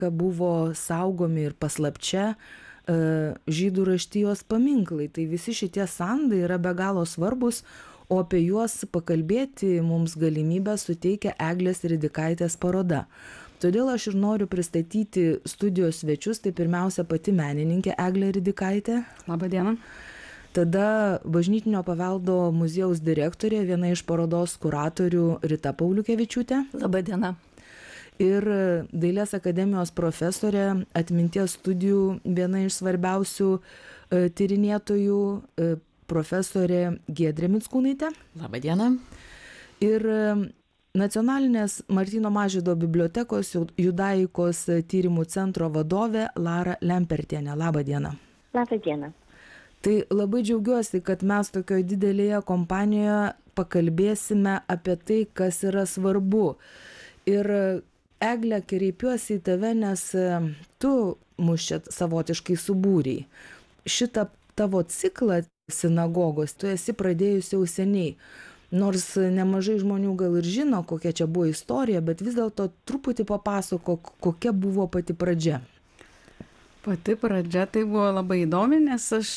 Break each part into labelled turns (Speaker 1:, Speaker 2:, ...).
Speaker 1: buvo saugomi ir paslapčia žydų raštijos paminklai. Tai visi šitie sandai yra be galo svarbus, o apie juos pakalbėti mums galimybę suteikia Eglės Ridikaitės paroda. Todėl aš ir noriu pristatyti studijos svečius, tai pirmiausia pati menininkė Eglė Ridikaitė.
Speaker 2: Labą dieną.
Speaker 1: Tada Bažnytinio paveldo muziejaus direktorė, viena iš parodos kuratorių Rita Pauliukevičiūtė.
Speaker 2: Labą dieną.
Speaker 1: Ir Dailės akademijos profesorė, atminties studijų viena iš svarbiausių tyrinėtojų, profesorė Giedrė Mickūnaitė.
Speaker 3: Labą dieną.
Speaker 1: Ir Nacionalinės Martyno Mažvydo bibliotekos judaikos tyrimų centro vadovė Lara Lempertienė. Labą dieną.
Speaker 4: Labą dieną.
Speaker 1: Tai labai džiaugiuosi, kad mes tokioje didelėje kompanijoje pakalbėsime apie tai, kas yra svarbu. Ir Egle, kreipiuosi į tave, nes tu mus čia savotiškai subūrei. Šitą tavo ciklą sinagogos tu esi pradėjusi jau seniai. Nors nemažai žmonių gal ir žino, kokia čia buvo istorija, bet vis dėlto truputį papasakok, kokia buvo pati pradžia.
Speaker 2: Pati pradžia tai buvo labai įdomi, nes aš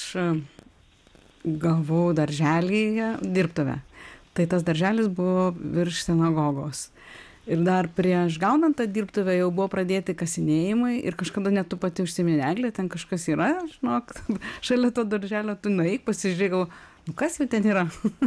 Speaker 2: gavau darželyje dirbtuvę. Tai tas darželis buvo virš sinagogos. Ir dar prieš gaunant tą dirbtuvę jau buvo pradėti kasinėjimai ir kažkada net tu pati užsiminė, Eglė, ten kažkas yra, žinok, šalia to darželio tu nueik, pasižiūrėjau, kas jau ten yra.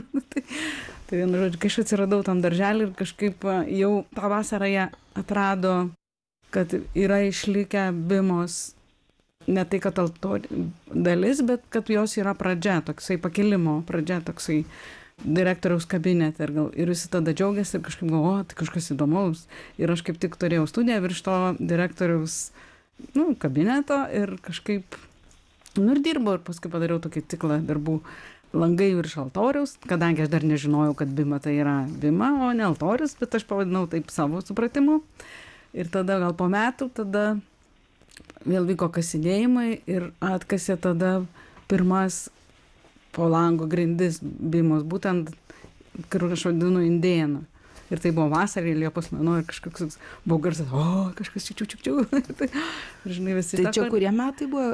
Speaker 2: Tai vienu žodžiu, kai aš atsiradau tam darželį ir kažkaip jau tą vasarą jie atrado, kad yra išlikę Bimos, ne tai kad dalis, bet kad jos yra pradžia, toksai pakilimo pradžia, toksai direktoriaus kabinete ir visi tada džiaugiasi ir kažkaip galvoja, tai kažkas įdomaus. Ir aš kaip tik turėjau studiją virš to direktoriaus kabineto ir kažkaip ir dirbau ir paskui padariau tokį ciklą darbų langai virš altoriaus, kadangi aš dar nežinojau, kad Bima tai yra Bima, o ne altorius, bet aš pavadinau taip savo supratimu. Ir tada gal po metų, tada vėl vyko kasinėjimai ir atkasė tada pirmas po lango grindis Bimos, būtent, kur aš vadinu indėną. Ir tai buvo vasarį, Liepos mėnuo ir kažkoks buvo garsas, kažkas čiu. Žinai, visi
Speaker 1: tai čia kurie metai buvo?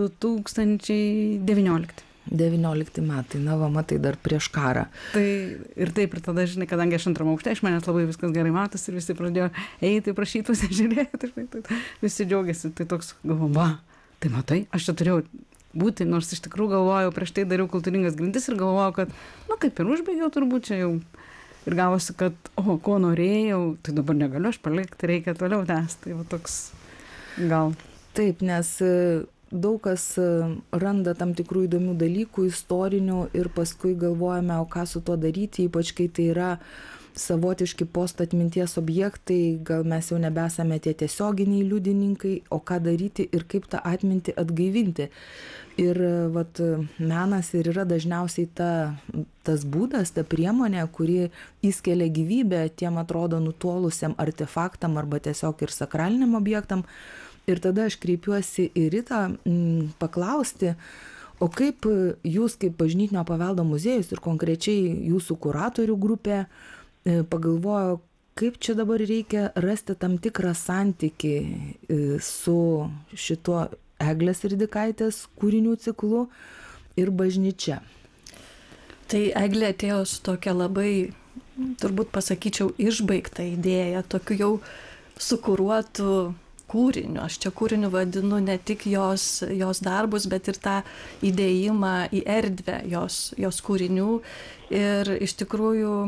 Speaker 2: 2019.
Speaker 1: 19 metai, na va, matai, dar prieš karą.
Speaker 2: Tai ir tada, žinai, kadangi aš antram aukšte, iš manęs labai viskas gerai matos ir visi pradėjo eiti, prašyti pasižiūrėti, visi džiaugiasi, tai toks galvom, tai matai, aš čia turėjau būti, nors iš tikrųjų galvojau, prieš tai dariau kultūringas grindis ir galvojau, kad, kaip ir užbaigiau turbūt čia jau. Ir gavosi, kad, ko norėjau, tai dabar negaliu aš palikti, reikia toliau tęsti. Tai va toks gal.
Speaker 1: Taip, nes daug kas randa tam tikrų įdomių dalykų, istorinių ir paskui galvojame, o ką su tuo daryti, ypač kai tai yra savotiški postatminties objektai, gal mes jau nebesame tie tiesioginiai liudininkai, o ką daryti ir kaip tą atmintį atgaivinti. Ir vat, menas ir yra dažniausiai tas būdas, ta priemonė, kuri įskelia gyvybę tiem atrodo nutolusiem artefaktam arba tiesiog ir sakraliniam objektam. Ir tada aš kreipiuosi į Ritą paklausti, o kaip jūs kaip Bažnytinio paveldo muziejus ir konkrečiai jūsų kuratorių grupė pagalvojo, kaip čia dabar reikia rasti tam tikrą santykį su šituo Eglės Ridikaitės kūrinių ciklu ir bažnyčia.
Speaker 5: Tai Eglė atėjo su tokia labai, turbūt pasakyčiau, išbaigta idėja, tokiu jau sukuruotų kūriniu. Aš čia kūriniu vadinu ne tik jos darbus, bet ir tą įdėjimą į erdvę jos kūrinių. Ir iš tikrųjų,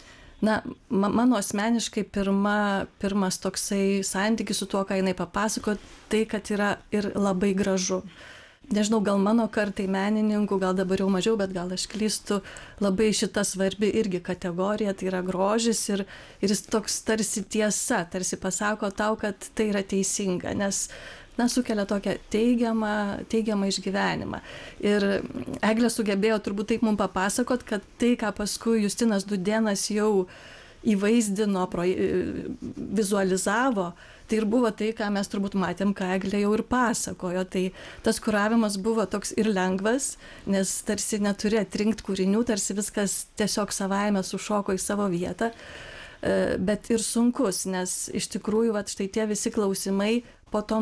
Speaker 5: mano asmeniškai pirmas toksai santykis su tuo, ką jinai papasako, tai, kad yra ir labai gražu. Nežinau, gal mano kartai menininkų, gal dabar jau mažiau, bet gal aš klystu, labai šita svarbi irgi kategorija, tai yra grožis ir jis toks tarsi tiesa, tarsi pasako tau, kad tai yra teisinga, nes sukelia tokią teigiamą išgyvenimą. Ir Eglė sugebėjo turbūt taip mums papasakot, kad tai, ką paskui Justinas Dūdėnas jau įvaizdino, vizualizavo, tai ir buvo tai, ką mes turbūt matėm, ką Eglė jau ir pasakojo. Tai tas kuravimas buvo toks ir lengvas, nes tarsi neturi atrinkti kūrinių, tarsi viskas tiesiog savaime sušoko į savo vietą, bet ir sunkus, nes iš tikrųjų štai tie visi klausimai po to